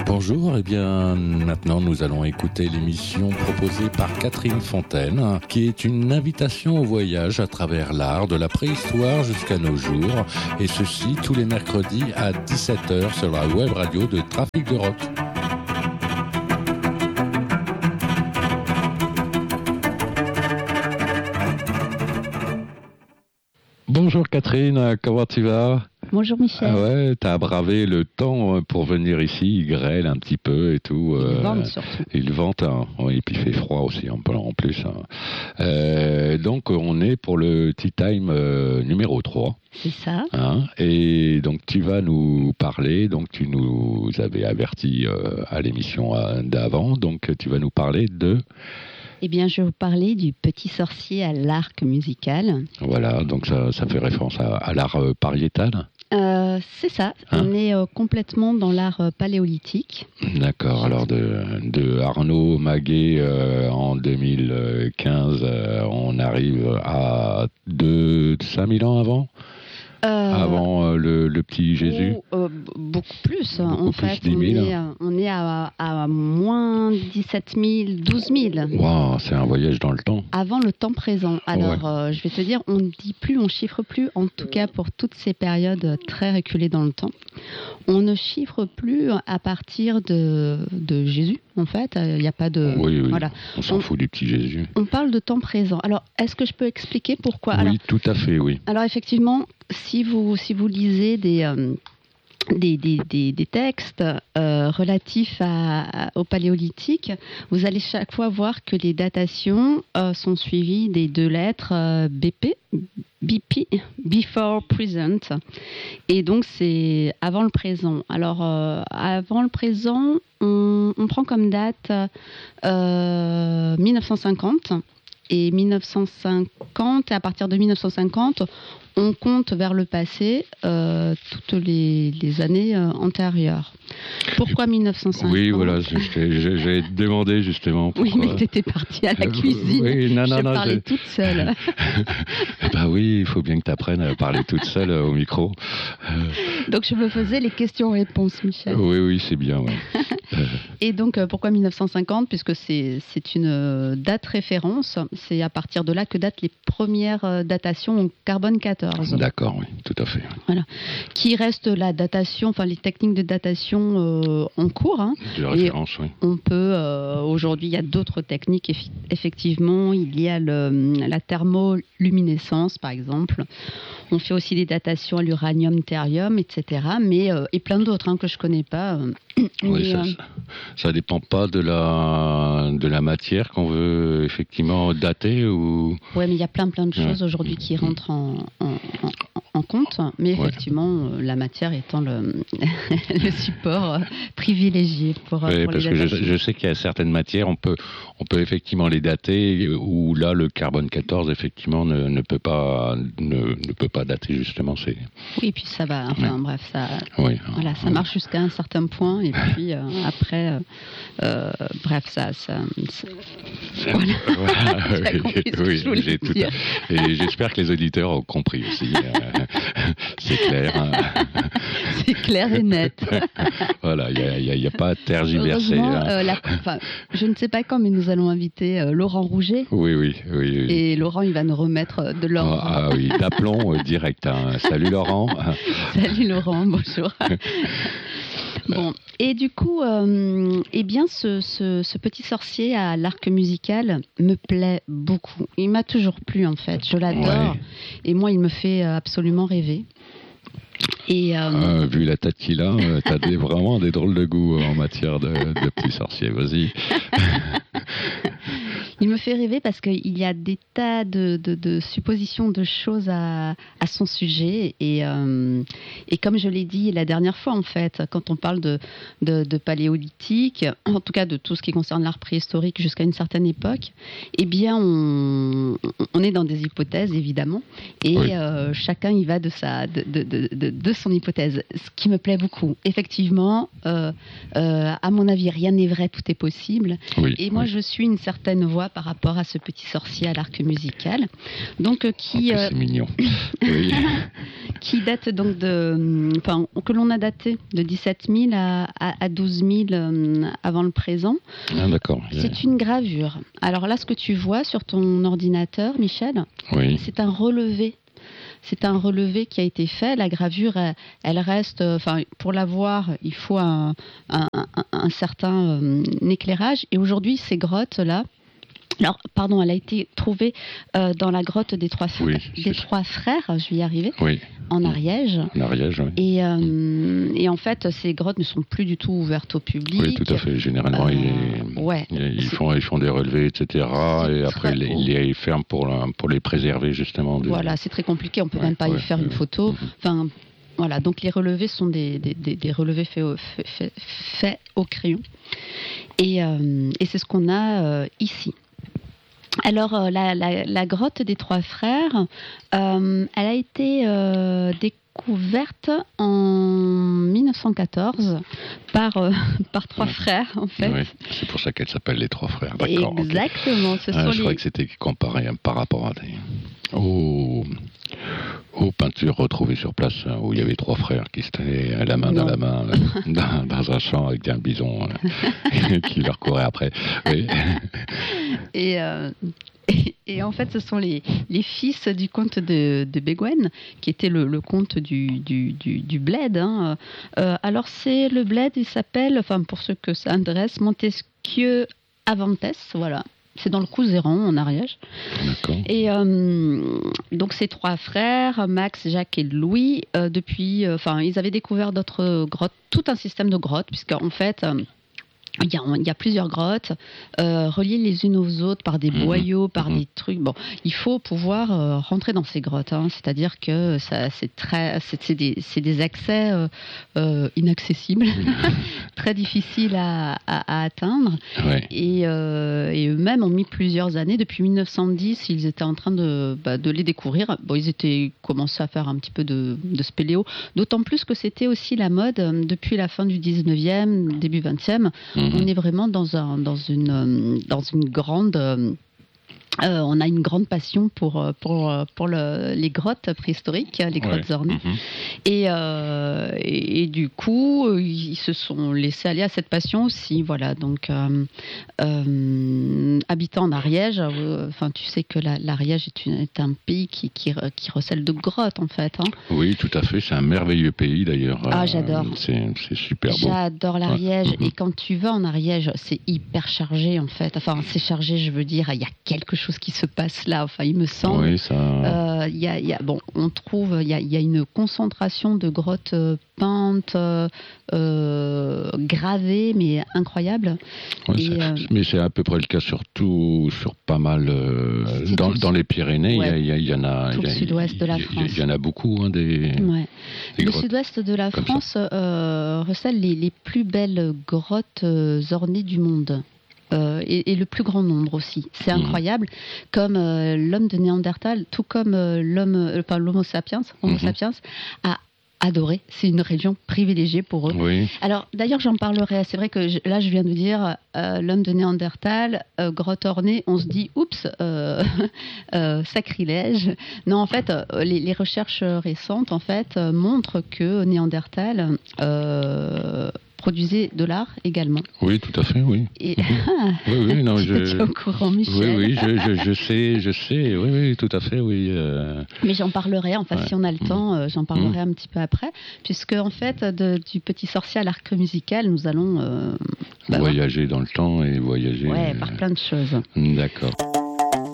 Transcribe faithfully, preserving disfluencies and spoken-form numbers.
Bonjour, et bien maintenant nous allons écouter l'émission proposée par Catherine Fontaine, qui est une invitation au voyage à travers l'art de la préhistoire jusqu'à nos jours, et ceci tous les mercredis à dix-sept heures sur la web radio de Trafic de Rock. Bonjour Catherine, comment tu vas ? Bonjour Michel. Ah ouais, t'as bravé le temps pour venir ici, il grêle un petit peu et tout. Il euh, vente surtout. Il vente, hein. Oui, et puis il fait froid aussi en, en plus. Hein. Euh, donc on est pour le Tea Time euh, numéro trois. C'est ça. Hein, et donc tu vas nous parler, donc tu nous avais averti euh, à l'émission d'avant, donc tu vas nous parler de... Eh bien, je vais vous parler du Petit Sorcier à l'arc musical. Voilà, donc ça, ça fait référence à, à l'art euh, pariétal. Euh, c'est ça, hein? On est euh, complètement dans l'art euh, paléolithique. D'accord, alors de, de Arnaud Maguet euh, en deux mille quinze, euh, on arrive à cinq mille ans avant Euh, Avant euh, le, le petit Jésus ou, euh, Beaucoup plus. Beaucoup en plus, fait, dix mille. On est, on est à, à moins dix-sept mille, douze mille. Waouh, c'est un voyage dans le temps. Avant le temps présent. Alors, Ouais. euh, je vais te dire, on ne dit plus, on chiffre plus, en tout cas pour toutes ces périodes très reculées dans le temps. On ne chiffre plus à partir de, de Jésus, en fait. Il n'y a pas de... Oui, oui, Voilà. on s'en On- fout du petit Jésus. On parle de temps présent. Alors, est-ce que je peux expliquer pourquoi? Oui, Alors, tout à fait, oui. alors, effectivement, si vous, si vous lisez des, euh, des, des, des, des textes euh, relatifs à, à- au paléolithique, vous allez chaque fois voir que les datations euh, sont suivies des deux lettres euh, B P, B P, Before Present. Et donc, c'est avant le présent. Alors, euh, avant le présent, on, on prend comme date euh, mille neuf cent cinquante. Et mille neuf cent cinquante, et à partir de mille neuf cent cinquante, on compte vers le passé euh, toutes les, les années euh, antérieures. Pourquoi mille neuf cent cinquante? Oui, voilà, je- je t'ai- je- j'ai demandé justement Oui, pourquoi. mais tu étais partie à la Euh, cuisine. oui, non, non, je non, parlais je- toute seule. Bah oui, il faut bien que tu apprennes à parler toute seule euh, au micro. Euh, Donc, je me faisais les questions-réponses, Michel. oui, oui, c'est bien, ouais. Euh, Et donc, euh, pourquoi mille neuf cent cinquante? Puisque c'est, c'est une euh, date référence. C'est à partir de là que datent les premières euh, datations en carbone quatorze. D'accord, oui, tout à fait. Qui reste la datation, enfin les techniques de datation euh, en cours. Hein. De référence, oui. On peut, euh, aujourd'hui, il y a d'autres techniques, effi- effectivement. Il y a le, la thermoluminescence, par exemple. On fait aussi des datations à l'uranium, thérium, et cetera. Mais, euh, et plein d'autres hein, que je ne connais pas. euh. Oui, Mais, ça, euh, ça, ça dépend pas de la, de la matière qu'on veut effectivement dater ou... ouais, mais il y a plein, plein de choses Ouais. aujourd'hui qui rentrent en, en, en- en compte. Mais Ouais. effectivement, euh, la matière étant le, le support euh, privilégié pour, euh, Oui, pour parce les que je, datations. je sais qu'il y a certaines matières, on peut, on peut effectivement les dater, où là, le carbone quatorze, effectivement, ne, ne, peut, pas, ne, ne peut pas dater, justement. C'est... Oui, et puis ça va, enfin Ouais. bref, ça, Oui. voilà, ça marche jusqu'à un certain point, et puis euh, après, euh, euh, bref, ça... ça, ça- voilà. Voilà, J'ai oui, compris ce que oui, je voulais j'ai tout dire. à- Et j'espère que les auditeurs ont compris aussi. euh, c'est clair. hein. C'est clair et net. Voilà, il n'y a, il y a- il y a pas à tergiverser. Heureusement, hein. euh, la- enfin, je ne sais pas quand, mais nous allons inviter euh, Laurent Rouget, Oui, oui, oui. oui. et Laurent, il va nous remettre de l'ordre. Ah, ah oui, d'aplomb euh, direct. hein. Salut Laurent. Salut Laurent, bonjour. Bon, et du coup, euh, eh bien, ce, ce, ce petit sorcier à l'arc musical me plaît beaucoup. Il m'a toujours plu, en fait. Je l'adore. Ouais. Et moi, il me fait euh, absolument rêver. Et euh, Euh, vu la tête qu'il a, euh, t'as des, vraiment des drôles de goût euh, en matière de, de petits sorciers. Vas-y. il me fait rêver parce qu'il y a des tas de, de, de suppositions, de choses à, à son sujet. Et, euh, et comme je l'ai dit la dernière fois, en fait, quand on parle de, de, de paléolithique, en tout cas de tout ce qui concerne l'art préhistorique jusqu'à une certaine époque, eh bien, on, on est dans des hypothèses, évidemment. Et Oui. euh, chacun y va de, sa, de, de, de, de, de son hypothèse. Ce qui me plaît beaucoup. Effectivement, euh, euh, à mon avis, rien n'est vrai, tout est possible. Oui, Et moi, oui. je suis une certaine voie par rapport à ce petit sorcier à l'arc musical. Donc, euh, qui, oh, euh, c'est mignon. Oui. qui date donc de, enfin, que l'on a daté de dix-sept mille à, à, à douze mille euh, avant le présent. Ah, d'accord. C'est une gravure. Alors là, ce que tu vois sur ton ordinateur, Michel, oui. c'est un relevé. C'est un relevé qui a été fait. La gravure, elle, elle reste. Enfin, pour la voir, il faut un, un, un, un certain euh, éclairage. Et aujourd'hui, ces grottes-là. Alors, pardon, elle a été trouvée euh, dans la grotte des Trois, oui, des trois Frères, je vais y arriver, oui. en Ariège. En Ariège, oui. Et, euh, et en fait, ces grottes ne sont plus du tout ouvertes au public. Oui, tout à fait. Généralement, euh, ils, ouais, ils, font, ils font des relevés, et cetera. Et après, ils les, les ferment pour, la, pour les préserver, justement. De... Voilà, c'est très compliqué. On ne peut ouais, même pas ouais, y faire euh, une photo. Euh, enfin, voilà, donc les relevés sont des, des, des, des relevés faits au, fait, fait, fait au crayon. Et, euh, et c'est ce qu'on a euh, ici. Alors, euh, la, la, la grotte des Trois Frères, euh, elle a été euh, découverte en mille neuf cent quatorze par, euh, par trois ouais. frères, en fait. Oui, c'est pour ça qu'elle s'appelle les Trois Frères, d'accord. Exactement. Okay. Ce ah, sont je les... croyais que c'était comparé hein, par rapport à des... aux, aux peintures retrouvées sur place, hein, où il y avait trois frères qui se tenaient la main non. dans la main là, dans, dans un champ avec un bison euh, qui leur courait après. Oui. Et, euh, et, et en fait, ce sont les, les fils du comte de, de Béguène, qui était le, le comte du, du, du, du Bled. Hein. Euh, alors, c'est le Bled, il s'appelle, enfin, pour ceux que ça intéresse, Montesquieu Avantes, voilà. C'est dans le Couserans, en Ariège. D'accord. Et euh, donc, ces trois frères, Max, Jacques et Louis, euh, depuis, enfin, euh, ils avaient découvert d'autres grottes, tout un système de grottes, puisqu'en fait... Euh, Il y, a, il y a plusieurs grottes euh, reliées les unes aux autres par des boyaux, mmh. par mmh. des trucs. Bon, il faut pouvoir euh, rentrer dans ces grottes, hein, c'est-à-dire que ça, c'est très, c'est, c'est, des, c'est des accès euh, euh, inaccessibles, mmh. très difficiles à, à, à atteindre. Ouais. Et, euh, et eux-mêmes ont mis plusieurs années. Depuis mille neuf cent dix, ils étaient en train de, bah, de les découvrir. Bon, ils étaient commencé à faire un petit peu de, de spéléo, d'autant plus que c'était aussi la mode euh, depuis la fin du dix-neuvième, début vingtième. Mmh. On est vraiment dans, un, dans, une, dans une grande... Euh, on a une grande passion pour, pour, pour le, les grottes préhistoriques, les grottes ouais. ornées. Mm-hmm. Et, euh, et, et du coup, ils se sont laissés aller à cette passion aussi. Voilà, donc, euh, euh, habitant en Ariège, euh, enfin, tu sais que la, l'Ariège est, une, est un pays qui, qui, qui recèle de grottes, en fait. Hein. Oui, tout à fait. C'est un merveilleux pays, d'ailleurs. Ah, j'adore. Euh, c'est, c'est super beau. J'adore l'Ariège. Ouais. Mm-hmm. Et quand tu vas en Ariège, c'est hyper chargé, en fait. Enfin, c'est chargé, je veux dire, il y a quelque chose qui se passe là, enfin il me semble. Oui, ça... euh, y a, y a, bon, on trouve, il y a, y a une concentration de grottes euh, peintes, euh, euh, gravées, mais incroyables. Ouais, Et, c'est, euh, mais c'est à peu près le cas surtout sur pas mal euh, dans, dans les Pyrénées. Il ouais. y, y, y en a. Tout le sud-ouest de la France. Il y, y en a beaucoup hein, des. Ouais. des le sud-ouest de la France euh, recèle les, les plus belles grottes euh, ornées du monde. Euh, et, et le plus grand nombre aussi. C'est incroyable. Mmh. Comme euh, l'homme de Néandertal, tout comme euh, l'homme, euh, enfin, l'Homo sapiens, Homo mmh. sapiens, a adoré. C'est une région privilégiée pour eux. Oui. Alors, d'ailleurs, j'en parlerai. C'est vrai que je, là, je viens de dire euh, l'homme de Néandertal, euh, grotte ornée, on se dit, oups, euh, euh, sacrilège. Non, en fait, euh, les, les recherches récentes, en fait, euh, montrent que Néandertal euh, produisait de l'art également. Oui, tout à fait, oui. Et... Ah, oui, oui, non, tu je... es au courant, Michel. Oui, oui, je, je, je sais, je sais, oui, oui, tout à fait, oui. Euh... Mais j'en parlerai, enfin, ouais. si on a le mmh. temps, euh, j'en parlerai mmh. un petit peu après, puisque, en fait, de, du petit sorcier à l'arc musical, nous allons... Euh, bah, voyager dans le temps et voyager... Ouais, par plein de choses. D'accord.